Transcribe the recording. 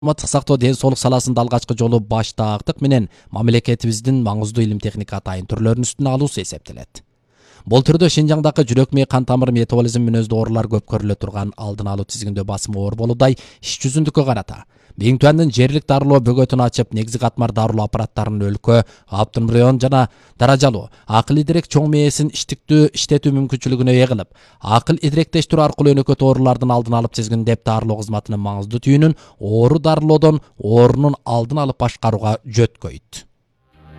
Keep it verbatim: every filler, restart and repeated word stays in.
саламаттык сактоо ден соолук саласында алгачкы жолу баштаактык менен мамлекетибиздин маңыздуу илим техника атайын түрлөрүнүн үстүнө алуусу эсептелет. Бул түрдө Шинжаңдагы жүрөк мээ кан тамыр метаболизм мүнөздүү оорулар көп көрүлө турган алдын алуу тизигинде басымы оор болуудай иш жүзүндүккө карата Бийиң Туандын жерлик дарылоо бөгөтүн ачып, негизи катмар дарылоо аппараттарынын өлкө, автономдон жана даражалуу акыл идирек чоң мээсин иштиктүү иштетүү мүмкүнчүлүгүнө ээ кылып, акыл идиректештирүү аркылуу өнөкөт оорулардын алдын алып тизгиндеп, дарылоо кызматынын маңыздуу түйүнүн оору дарылоодон оорунун алдын алып башкарууга жөткөйт.